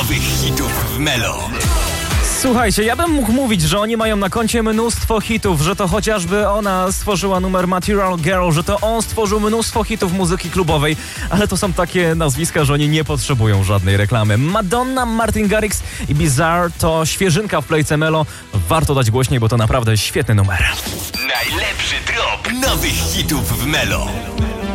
nowych hitów w Melo. Słuchajcie, ja bym mógł mówić, że oni mają na koncie mnóstwo hitów, że to chociażby ona stworzyła numer Material Girl, że to on stworzył mnóstwo hitów muzyki klubowej, ale to są takie nazwiska, że oni nie potrzebują żadnej reklamy. Madonna, Martin Garrix i Bizarre to świeżynka w Playce Melo. Warto dać głośniej, bo to naprawdę świetny numer. Najlepszy drop nowych hitów w Melo.